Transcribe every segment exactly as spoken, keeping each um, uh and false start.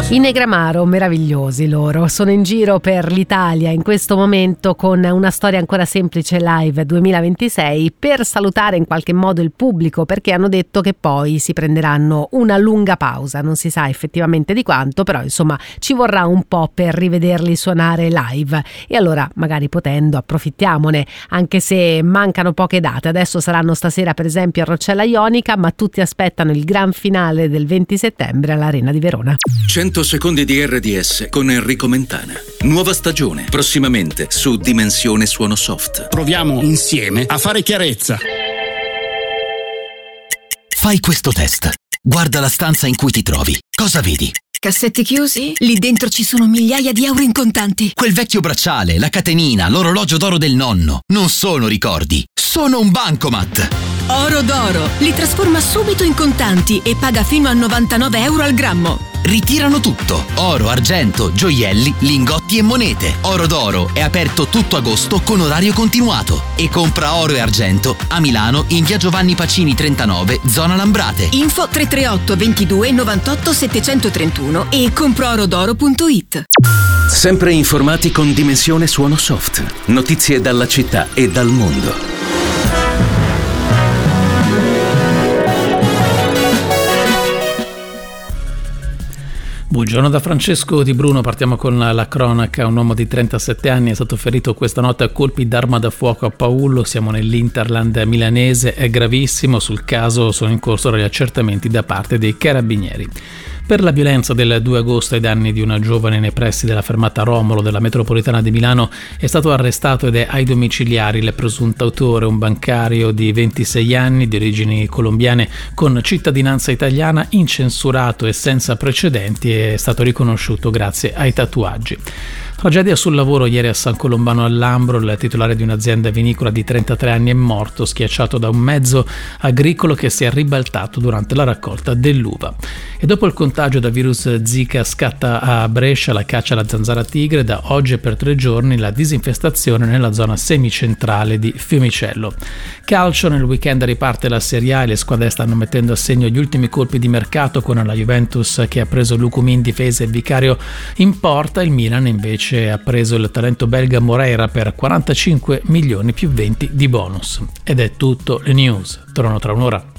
I Negramaro, meravigliosi loro, sono in giro per l'Italia in questo momento con una storia ancora semplice live duemilaventisei per salutare in qualche modo il pubblico, perché hanno detto che poi si prenderanno una lunga pausa, non si sa effettivamente di quanto, però insomma ci vorrà un po' per rivederli suonare live e allora magari potendo approfittiamone, anche se mancano poche date. Adesso saranno stasera per esempio a Roccella Ionica, ma tutti aspettano il gran finale del venti settembre all'Arena di Verona. cento secondi di R D S con Enrico Mentana. Nuova stagione, prossimamente su Dimensione Suono Soft. Proviamo insieme a fare chiarezza. Fai questo test. Guarda la stanza in cui ti trovi. Cosa vedi? Cassetti chiusi? Lì dentro ci sono migliaia di euro in contanti. Quel vecchio bracciale, la catenina, l'orologio d'oro del nonno. Non sono ricordi, sono un bancomat. Oro d'oro. Li trasforma subito in contanti e paga fino a novantanove euro al grammo. Ritirano tutto. Oro, argento, gioielli, lingotti e monete. Oro d'oro è aperto tutto agosto con orario continuato. E compra oro e argento a Milano in via Giovanni Pacini trentanove, zona Lambrate. Info tre tre otto ventidue novantotto settecentotrentuno e comproorodoro punto it. Sempre informati con Dimensione Suono Soft. Notizie dalla città e dal mondo. Buongiorno da Francesco Di Bruno, partiamo con la, la cronaca. Un uomo di trentasette anni è stato ferito questa notte a colpi d'arma da fuoco a Paullo, siamo nell'Interland milanese, è gravissimo, sul caso sono in corso gli accertamenti da parte dei carabinieri. Per la violenza del due agosto ai danni di una giovane nei pressi della fermata Romolo della metropolitana di Milano è stato arrestato ed è ai domiciliari il presunto autore, un bancario di ventisei anni di origini colombiane con cittadinanza italiana, incensurato e senza precedenti, è stato riconosciuto grazie ai tatuaggi. Tragedia sul lavoro ieri a San Colombano al Lambro, il titolare di un'azienda vinicola di trentatré anni è morto schiacciato da un mezzo agricolo che si è ribaltato durante la raccolta dell'uva. E dopo il contagio da virus Zika scatta a Brescia la caccia alla zanzara tigre, da oggi e per tre giorni la disinfestazione nella zona semicentrale di Fiumicello. Calcio, nel weekend riparte la Serie A e le squadre stanno mettendo a segno gli ultimi colpi di mercato con la Juventus che ha preso Lucumin in difesa e Vicario in porta, il Milan invece ha preso il talento belga Moreira per quarantacinque milioni più venti di bonus. Ed è tutto, le news. Torno tra un'ora.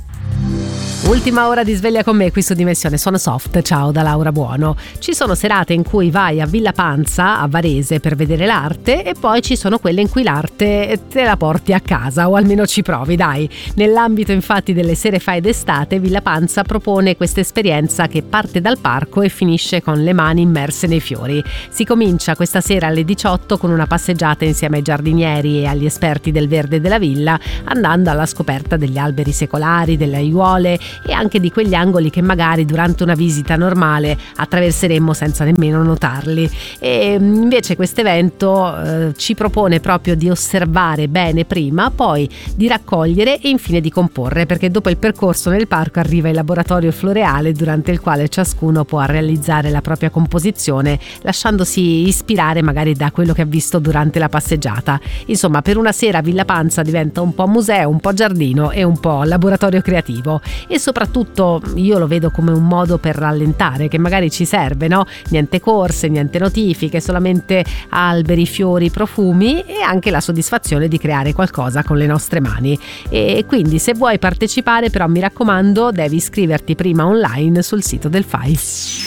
Ultima ora di sveglia con me qui su Dimensione Suono Soft. Ciao da Laura Buono. Ci sono serate in cui vai a Villa Panza a Varese per vedere l'arte e poi ci sono quelle in cui l'arte te la porti a casa, o almeno ci provi, dai. Nell'ambito infatti delle sere fai d'estate, Villa Panza propone questa esperienza che parte dal parco e finisce con le mani immerse nei fiori. Si comincia questa sera alle diciotto con una passeggiata insieme ai giardinieri e agli esperti del verde della villa, andando alla scoperta degli alberi secolari, delle aiuole e anche di quegli angoli che magari durante una visita normale attraverseremmo senza nemmeno notarli. E invece questo evento eh, ci propone proprio di osservare bene prima, poi di raccogliere e infine di comporre, perché dopo il percorso nel parco arriva il laboratorio floreale durante il quale ciascuno può realizzare la propria composizione lasciandosi ispirare magari da quello che ha visto durante la passeggiata. Insomma, per una sera Villa Panza diventa un po' museo, un po' giardino e un po' laboratorio creativo. E soprattutto io lo vedo come un modo per rallentare, che magari ci serve, no? Niente corse, niente notifiche, solamente alberi, fiori, profumi e anche la soddisfazione di creare qualcosa con le nostre mani. E quindi se vuoi partecipare, però mi raccomando, devi iscriverti prima online sul sito del F A I.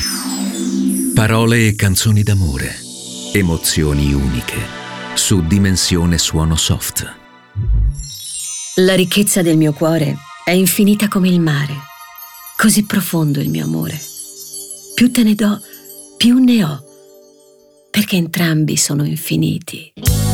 Parole e canzoni d'amore, emozioni uniche, su Dimensione Suono Soft. La ricchezza del mio cuore è infinita come il mare, così profondo il mio amore. Più te ne do, più ne ho, perché entrambi sono infiniti.